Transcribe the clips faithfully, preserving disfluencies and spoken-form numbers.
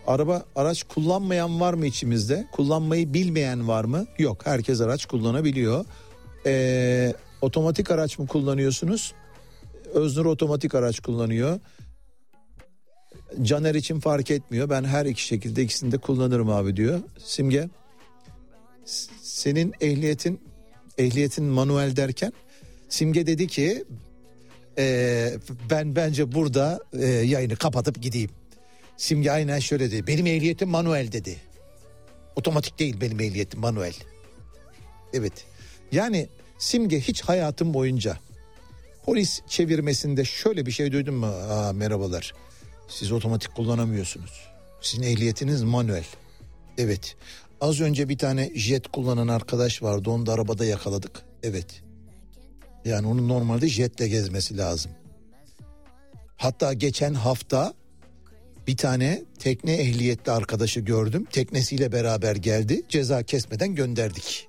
Araba araç kullanmayan var mı içimizde? Kullanmayı bilmeyen var mı? Yok, herkes araç kullanabiliyor. Ee, otomatik araç mı kullanıyorsunuz? Öznur otomatik araç kullanıyor. Caner için fark etmiyor. Ben her iki şekilde ikisini de kullanırım abi diyor. Simge, senin ehliyetin ehliyetin manuel derken Simge dedi ki e, ben bence burada e, yayını kapatıp gideyim. Simge aynen şöyle dedi. Benim ehliyetim manuel dedi. Otomatik değil benim ehliyetim, manuel. Evet. Yani Simge hiç hayatım boyunca polis çevirmesinde şöyle bir şey duydun mu? Aa, merhabalar. Siz otomatik kullanamıyorsunuz. Sizin ehliyetiniz manuel. Evet. Az önce bir tane jet kullanan arkadaş vardı. Onu da arabada yakaladık. Evet. Yani onun normalde jetle gezmesi lazım. Hatta geçen hafta bir tane tekne ehliyetli arkadaşı gördüm. Teknesiyle beraber geldi. Ceza kesmeden gönderdik.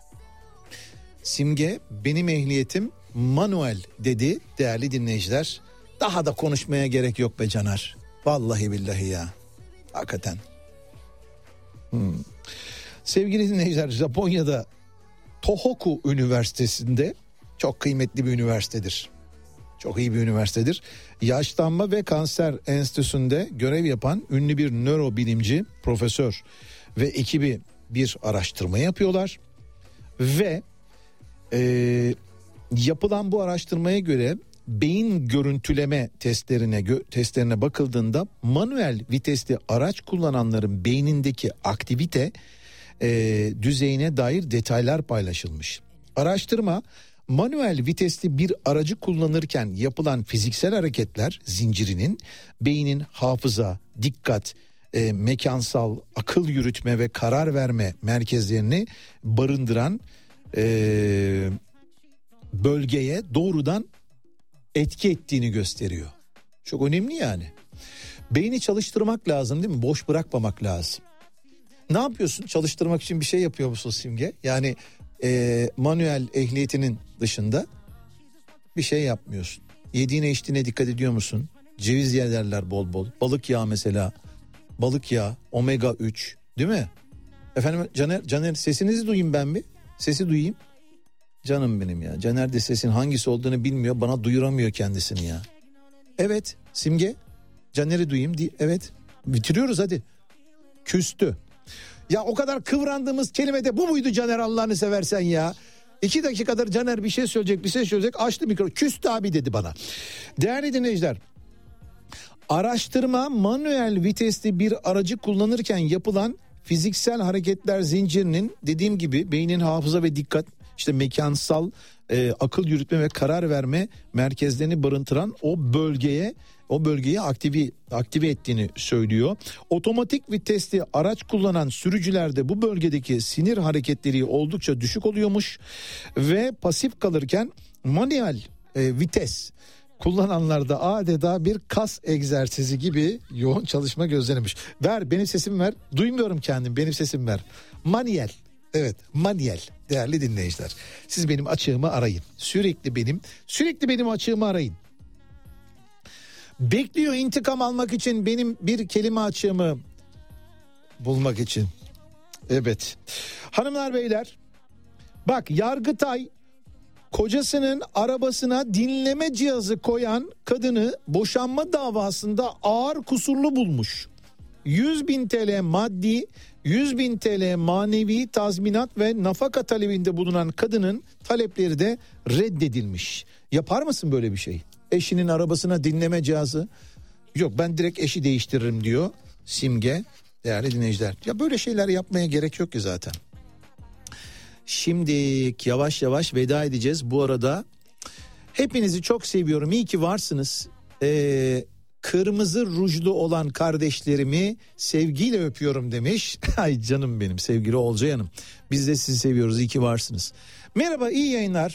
Simge benim ehliyetim manuel dedi değerli dinleyiciler. Daha da konuşmaya gerek yok be Caner. Vallahi billahi ya. Hakikaten. Hmm. Sevgili dinleyiciler, Japonya'da Tohoku Üniversitesi'nde, çok kıymetli bir üniversitedir. Çok iyi bir üniversitedir. Yaşlanma ve Kanser Enstitüsü'nde görev yapan ünlü bir nörobilimci, profesör ve ekibi bir araştırma yapıyorlar. Ve e, yapılan bu araştırmaya göre beyin görüntüleme testlerine gö- testlerine bakıldığında manuel vitesli araç kullananların beynindeki aktivite e, düzeyine dair detaylar paylaşılmış. Araştırma manuel vitesli bir aracı kullanırken yapılan fiziksel hareketler zincirinin beynin hafıza, dikkat, e, mekansal, akıl yürütme ve karar verme merkezlerini barındıran e, bölgeye doğrudan etki ettiğini gösteriyor. Çok önemli yani. Beyni çalıştırmak lazım değil mi? Boş bırakmamak lazım. Ne yapıyorsun? Çalıştırmak için bir şey yapıyor musun Simge? Yani e, manuel ehliyetinin dışında bir şey yapmıyorsun. Yediğine içtiğine dikkat ediyor musun? Ceviz yerler bol bol. Balık yağı mesela. Balık yağı, omega üç, değil mi? Efendim Caner, Caner sesinizi duyayım ben bir. Sesi duyayım. Canım benim ya. Caner de sesin hangisi olduğunu bilmiyor. Bana duyuramıyor kendisini ya. Evet Simge. Caner'i duyayım diye. Evet. Bitiriyoruz hadi. Küstü. Ya o kadar kıvrandığımız kelime de bu muydu Caner, Allah'ını seversen ya. İki dakikadır Caner bir şey söyleyecek bir şey söyleyecek. Açtı mikro. Küstü abi dedi bana. Değerli dinleyiciler. Araştırma manuel vitesli bir aracı kullanırken yapılan fiziksel hareketler zincirinin dediğim gibi beynin hafıza ve dikkat, işte mekansal, e, akıl yürütme ve karar verme merkezlerini barındıran o bölgeye o bölgeyi aktive, aktive ettiğini söylüyor. Otomatik vitesli araç kullanan sürücülerde bu bölgedeki sinir hareketleri oldukça düşük oluyormuş ve pasif kalırken manuel e, vites kullananlarda adeta bir kas egzersizi gibi yoğun çalışma gözlenmiş. Ver benim sesimi ver. Duymuyorum kendim, benim sesimi ver. Manuel. Evet, manuel değerli dinleyiciler. Siz benim açığımı arayın. Sürekli benim, sürekli benim açığımı arayın. Bekliyor intikam almak için benim bir kelime açığımı bulmak için. Evet. Hanımlar beyler, bak Yargıtay kocasının arabasına dinleme cihazı koyan kadını boşanma davasında ağır kusurlu bulmuş. yüz bin TL maddi, yüz bin TL manevi tazminat ve nafaka talebinde bulunan kadının talepleri de reddedilmiş. Yapar mısın böyle bir şey? Eşinin arabasına dinleme cihazı. Yok, ben direkt eşi değiştiririm diyor Simge. Değerli dinleyiciler, ya böyle şeyler yapmaya gerek yok ki zaten. Şimdi yavaş yavaş veda edeceğiz. Bu arada hepinizi çok seviyorum. İyi ki varsınız. Ee, kırmızı rujlu olan kardeşlerimi sevgiyle öpüyorum demiş. Ay canım benim, sevgili Olcay Hanım. Biz de sizi seviyoruz. İyi ki varsınız. Merhaba, iyi yayınlar.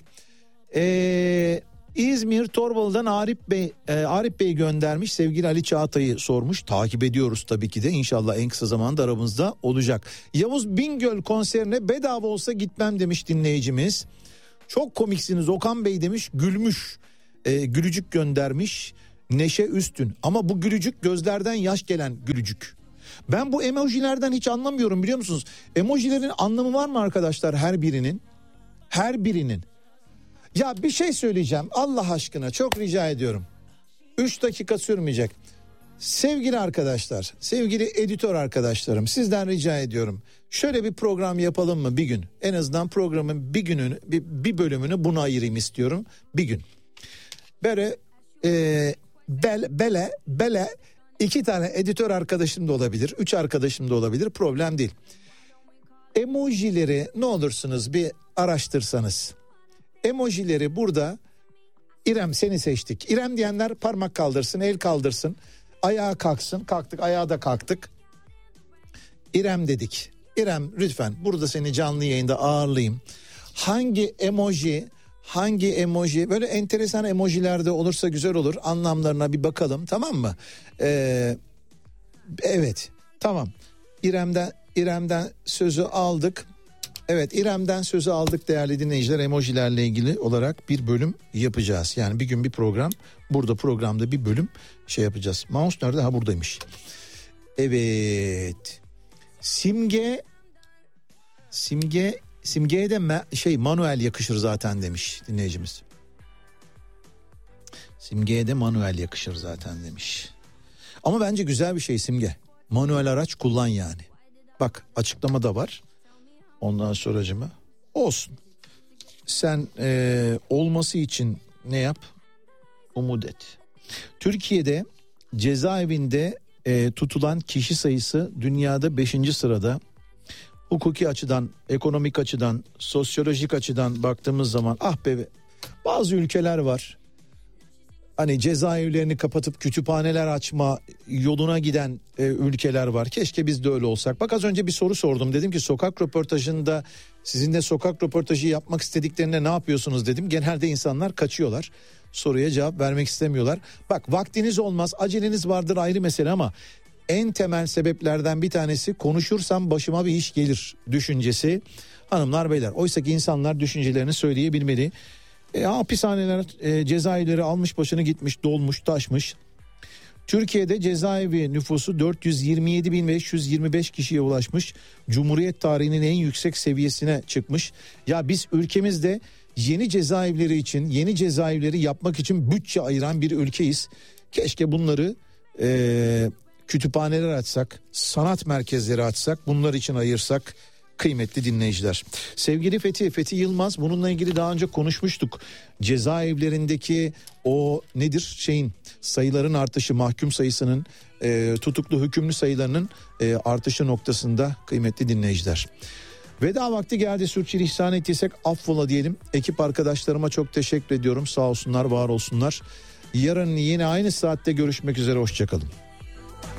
Ee, İzmir Torbalı'dan Arif Bey, e, Arif Bey göndermiş, sevgili Ali Çağatay'ı sormuş. Takip ediyoruz tabii ki de, inşallah en kısa zamanda aramızda olacak. Yavuz Bingöl konserine bedava olsa gitmem demiş dinleyicimiz. Çok komiksiniz Okan Bey demiş, gülmüş. E, gülücük göndermiş Neşe Üstün, ama bu gülücük gözlerden yaş gelen gülücük. Ben bu emojilerden hiç anlamıyorum, biliyor musunuz? Emojilerin anlamı var mı arkadaşlar, her birinin? Her birinin. Ya bir şey söyleyeceğim Allah aşkına, çok rica ediyorum. üç dakika sürmeyecek. Sevgili arkadaşlar, sevgili editör arkadaşlarım, sizden rica ediyorum. Şöyle bir program yapalım mı bir gün? En azından programın bir gününü, bir, bir bölümünü buna ayırayım istiyorum. Bir gün. Böyle e, bel, bele, bele iki tane editör arkadaşım da olabilir. Üç arkadaşım da olabilir. Problem değil. Emojileri ne olursunuz bir araştırsanız. Emojileri burada, İrem seni seçtik. İrem diyenler parmak kaldırsın, el kaldırsın. Ayağa kalksın. Kalktık, ayağa da kalktık. İrem dedik. İrem lütfen burada seni canlı yayında ağırlayayım. Hangi emoji, hangi emoji, böyle enteresan emojiler de olursa güzel olur. Anlamlarına bir bakalım, tamam mı? Ee, evet, tamam. İrem'den İrem'den sözü aldık. Evet, İrem'den sözü aldık değerli dinleyiciler. Emojilerle ilgili olarak bir bölüm yapacağız. Yani bir gün bir program, burada programda bir bölüm şey yapacağız. Mouse nerede? Ha, buradaymış. Evet. Simge Simge Simge'ye de me, şey Manuel yakışır zaten demiş dinleyicimiz. Simge'ye de Manuel yakışır zaten demiş. Ama bence güzel bir şey Simge. Manuel araç kullan yani. Bak açıklama da var. Ondan sonracıma olsun. Sen e, olması için ne yap? Umut et. Türkiye'de cezaevinde e, tutulan kişi sayısı dünyada beşinci sırada. Hukuki açıdan, ekonomik açıdan, sosyolojik açıdan baktığımız zaman ah be, bazı ülkeler var. Hani cezaevlerini kapatıp kütüphaneler açma yoluna giden e, ülkeler var. Keşke biz de öyle olsak. Bak az önce bir soru sordum. Dedim ki sokak röportajında sizinle sokak röportajı yapmak istediklerinde ne yapıyorsunuz dedim. Genelde insanlar kaçıyorlar. Soruya cevap vermek istemiyorlar. Bak vaktiniz olmaz, aceleniz vardır ayrı mesele ama en temel sebeplerden bir tanesi konuşursam başıma bir iş gelir düşüncesi. Hanımlar beyler, oysa ki insanlar düşüncelerini söyleyebilmeli. E, hapishaneler, e, cezaevleri almış başını gitmiş, dolmuş, taşmış. Türkiye'de cezaevi nüfusu dört yüz yirmi yedi bin beş yüz yirmi beş kişiye ulaşmış. Cumhuriyet tarihinin en yüksek seviyesine çıkmış. Ya biz ülkemizde yeni cezaevleri için, yeni cezaevleri yapmak için bütçe ayıran bir ülkeyiz. Keşke bunları e, kütüphaneler açsak, sanat merkezleri açsak, bunlar için ayırsak. Kıymetli dinleyiciler. Sevgili Fethi, Fethi Yılmaz, bununla ilgili daha önce konuşmuştuk. Cezaevlerindeki o nedir şeyin, sayıların artışı, mahkum sayısının, e, tutuklu hükümlü sayılarının e, artışı noktasında kıymetli dinleyiciler. Veda vakti geldi, sürçülisan ettiysek affola diyelim. Ekip arkadaşlarıma çok teşekkür ediyorum, sağ olsunlar, var olsunlar. Yarın yine aynı saatte görüşmek üzere, hoşçakalın.